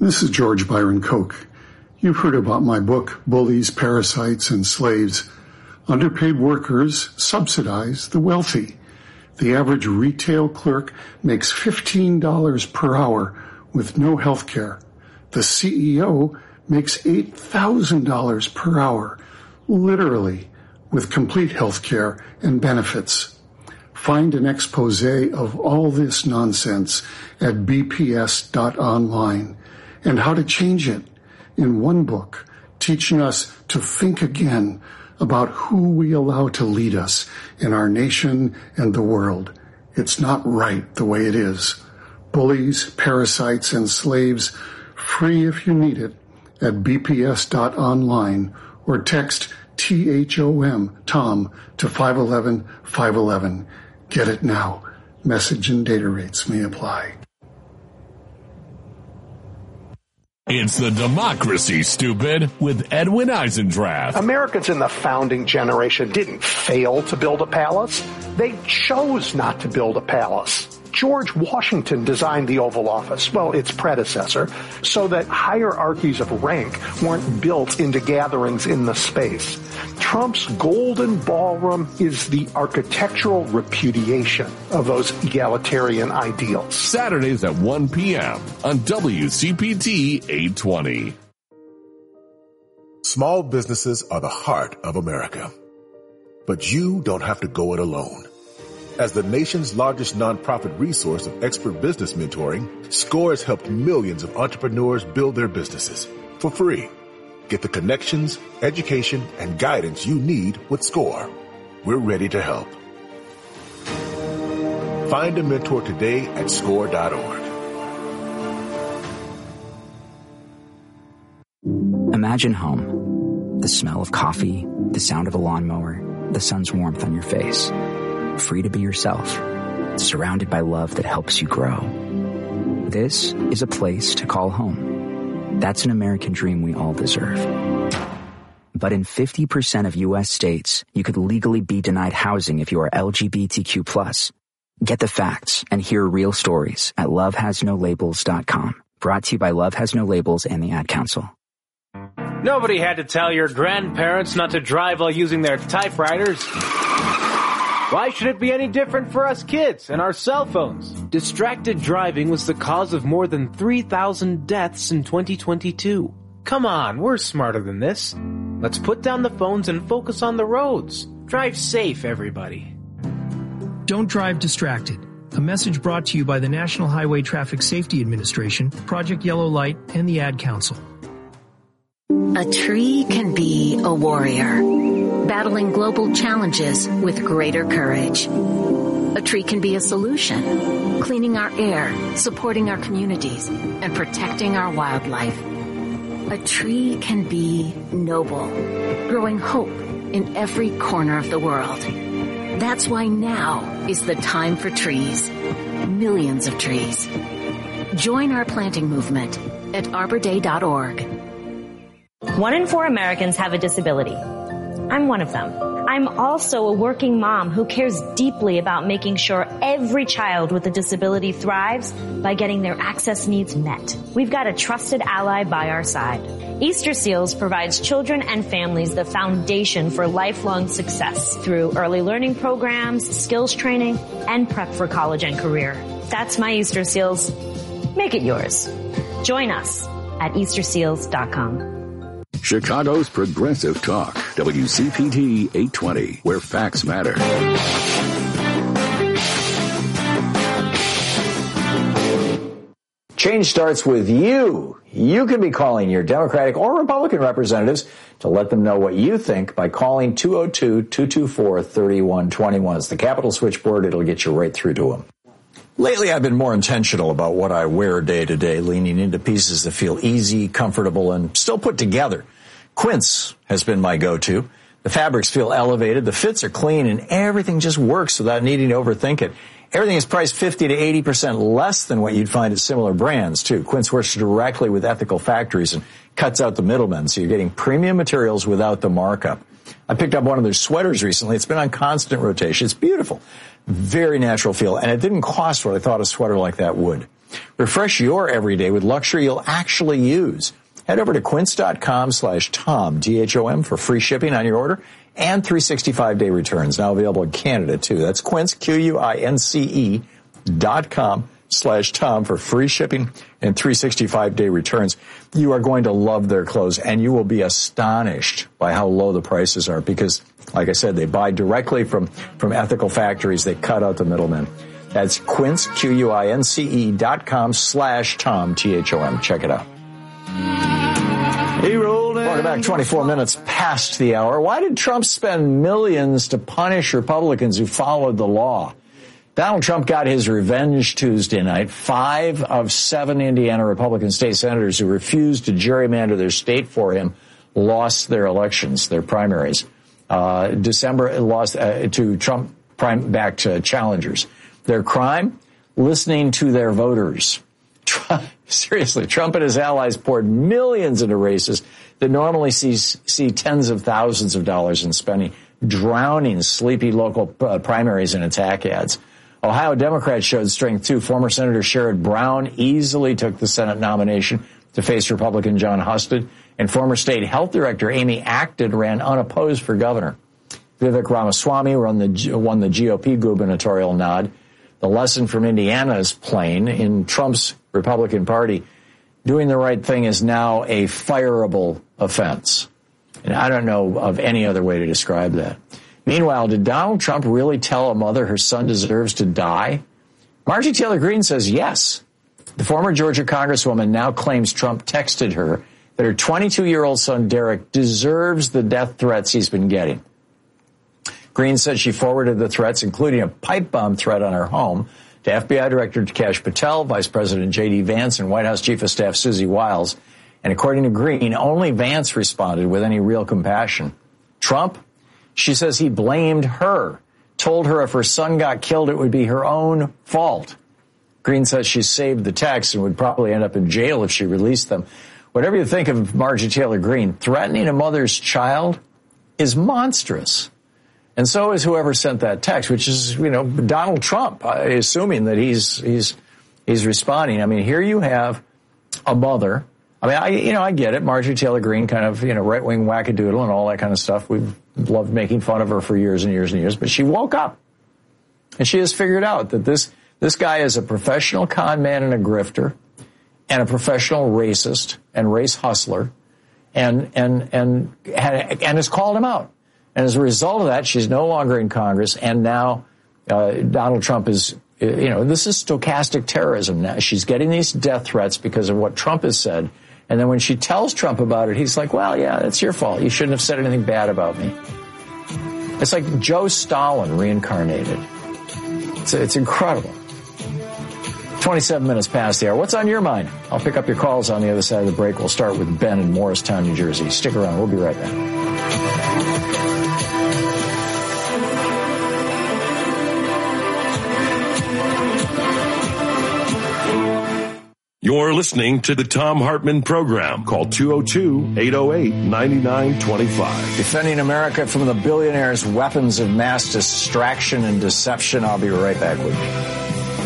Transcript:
This is George Byron Koch. You've heard about my book, Bullies, Parasites, and Slaves. Underpaid workers subsidize the wealthy. The average retail clerk makes $15 per hour with no health care. The CEO makes $8,000 per hour, literally, with complete health care and benefits. Find an expose of all this nonsense at bps.online and how to change it in one book, teaching us to think again about who we allow to lead us in our nation and the world. It's not right the way it is. Bullies, Parasites, and Slaves, free if you need it, at bps.online or text THOM, Tom, to 511-511. Get it now. Message and data rates may apply. It's the Democracy, Stupid, with Edwin Eisendrath. Americans in the founding generation didn't fail to build a palace. They chose not to build a palace. George Washington designed the Oval Office, well, its predecessor, so that hierarchies of rank weren't built into gatherings in the space. Trump's Golden Ballroom is the architectural repudiation of those egalitarian ideals. Saturdays at 1 p.m. on WCPT 820. Small businesses are the heart of America. But you don't have to go it alone. As the nation's largest nonprofit resource of expert business mentoring, SCORE has helped millions of entrepreneurs build their businesses for free. Get the connections, education, and guidance you need with SCORE. We're ready to help. Find a mentor today at SCORE.org. Imagine home. The smell of coffee, the sound of a lawnmower, the sun's warmth on your face. Free to be yourself, surrounded by love that helps you grow. This is a place to call home. That's an American dream we all deserve. But in 50% of U.S. states, you could legally be denied housing if you are LGBTQ+. Get the facts and hear real stories at lovehasnolabels.com. Brought to you by Love Has No Labels and the Ad Council. Nobody had to tell your grandparents not to drive while using their typewriters. Why should it be any different for us kids and our cell phones? Distracted driving was the cause of more than 3,000 deaths in 2022. Come on, we're smarter than this. Let's put down the phones and focus on the roads. Drive safe, everybody. Don't drive distracted. A message brought to you by the National Highway Traffic Safety Administration, Project Yellow Light, and the Ad Council. A tree can be a warrior, battling global challenges with greater courage. A tree can be a solution, cleaning our air, supporting our communities, and protecting our wildlife. A tree can be noble, growing hope in every corner of the world. That's why now is the time for trees. Millions of trees. Join our planting movement at arborday.org. 1 in 4 Americans have a disability. I'm one of them. I'm also a working mom who cares deeply about making sure every child with a disability thrives by getting their access needs met. We've got a trusted ally by our side. Easter Seals provides children and families the foundation for lifelong success through early learning programs, skills training, and prep for college and career. That's my Easter Seals. Make it yours. Join us at easterseals.com. Chicago's Progressive Talk, WCPT 820, where facts matter. Change starts with you. You can be calling your Democratic or Republican representatives to let them know what you think by calling 202-224-3121. It's the Capitol switchboard. It'll get you right through to them. Lately, I've been more intentional about what I wear day to day, leaning into pieces that feel easy, comfortable, and still put together. Quince has been my go-to. The fabrics feel elevated, the fits are clean, and everything just works without needing to overthink it. Everything is priced 50 to 80% less than what you'd find at similar brands, too. Quince works directly with ethical factories and cuts out the middlemen, so you're getting premium materials without the markup. I picked up one of their sweaters recently. It's been on constant rotation. It's beautiful. Very natural feel, and it didn't cost what I thought a sweater like that would. Refresh your everyday with luxury you'll actually use. Head over to quince.com/Tom, T-H-O-M, for free shipping on your order and 365-day returns. Now available in Canada, too. That's Quince, QUINCE.com/Tom for free shipping and 365-day returns. You are going to love their clothes, and you will be astonished by how low the prices are because, like I said, they buy directly from ethical factories. They cut out the middlemen. That's Quince, QUINCE.com/Tom, T-H-O-M. Check it out. Welcome back, 24 minutes past the hour. Why did Trump spend millions to punish Republicans who followed the law? Donald Trump got his revenge Tuesday night. 5 of 7 Indiana Republican state senators who refused to gerrymander their state for him lost their elections, their primaries. December lost to Trump-backed challengers. Their crime? Listening to their voters. Seriously, Trump and his allies poured millions into races that normally see tens of thousands of dollars in spending, drowning sleepy local primaries in attack ads. Ohio Democrats showed strength, too. Former Senator Sherrod Brown easily took the Senate nomination to face Republican John Husted, and former state health director Amy Acton ran unopposed for governor. Vivek Ramaswamy won the GOP gubernatorial nod. The lesson from Indiana is plain. In Trump's Republican Party, doing the right thing is now a fireable offense. And I don't know of any other way to describe that. Meanwhile, did Donald Trump really tell a mother her son deserves to die? Marjorie Taylor Greene says yes. The former Georgia Congresswoman now claims Trump texted her that her 22-year-old son, Derek, deserves the death threats he's been getting. Greene said she forwarded the threats, including a pipe bomb threat on her home, to FBI Director Kash Patel, Vice President J.D. Vance, and White House Chief of Staff Susie Wiles. And according to Greene, only Vance responded with any real compassion. Trump? She says he blamed her, told her if her son got killed, it would be her own fault. Greene says she saved the texts and would probably end up in jail if she released them. Whatever you think of Marjorie Taylor Greene, threatening a mother's child is monstrous. And so is whoever sent that text, which is, Donald Trump, assuming that he's responding. I mean, here you have a mother. I mean, I get it. Marjorie Taylor Greene, kind of, right-wing wackadoodle and all that kind of stuff. We've loved making fun of her for years and years and years. But she woke up, and she has figured out that this guy is a professional con man and a grifter, and a professional racist and race hustler, and has called him out. And as a result of that, she's no longer in Congress, and now Donald Trump is, this is stochastic terrorism now. She's getting these death threats because of what Trump has said, and then when she tells Trump about it, he's like, well, yeah, it's your fault. You shouldn't have said anything bad about me. It's like Joe Stalin reincarnated. It's incredible. 27 minutes past the hour. What's on your mind? I'll pick up your calls on the other side of the break. We'll start with Ben in Morristown, New Jersey. Stick around. We'll be right back. You're listening to the Thom Hartmann Program. Call 202-808-9925. Defending America from the billionaires' weapons of mass distraction and deception. I'll be right back with you.